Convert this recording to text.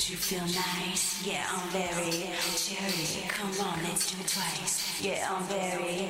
You feel nice? Yeah, I'm very cherry. Come on, let's do it twice. Yeah, I'm very